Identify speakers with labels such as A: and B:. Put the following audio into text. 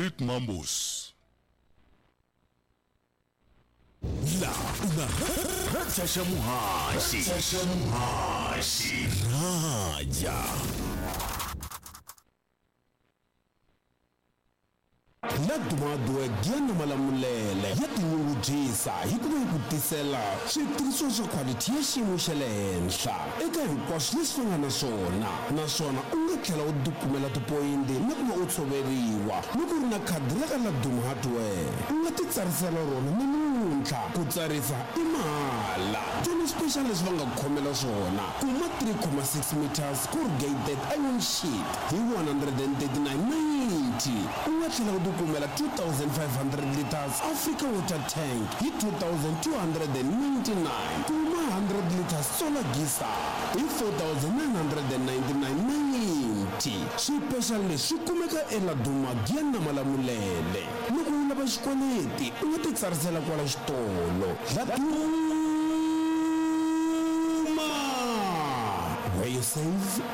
A: Street Mambos.
B: La Raja Muhashi Raja la dumadua gyana malamulele ya tinyungubyisa hikuva ku tisela switirhisiwa swa quality ya xiyimo xa le henhla eka hinkwaswo leswi nga na swona naswona u nga tlhela u dukumela tipoyinti na ku va u tshoveriwa loko u ri na khadi ra ka Ladum Hardware u nga ti tsarisela rona namuntlha ku tsarisa i mahala joni special leswi va nga ku khomela swona kuma 3.6 meters corrugated iron sheet hi 139.90 u nga tlhela u dukumela 2,500 liters Africa water tank hi 2,299 kuma 100 liters solar geyser hi 4,999.90 swipexali leswi kumeka eLadum Gyana Malamulele loko u lava xikweleti u nga ti tsarisela kwala xitolo Ladum where you save